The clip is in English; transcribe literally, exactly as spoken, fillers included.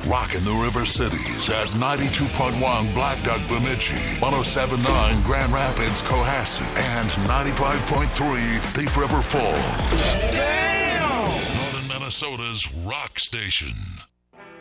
Rockin' the River Cities at ninety-two point one Black Duck Bemidji, one oh seven point nine Grand Rapids Cohasset, and ninety-five point three Thief River Falls. Damn! Northern Minnesota's rock station.